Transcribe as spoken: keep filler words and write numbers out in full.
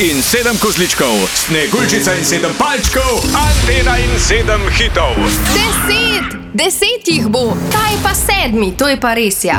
in sedem kozličkov, Sneguljčica in sedem palčkov, Antena in sedem hitov. Deset! Deset jih bo! Ta je pa sedmi, to je pa res ja.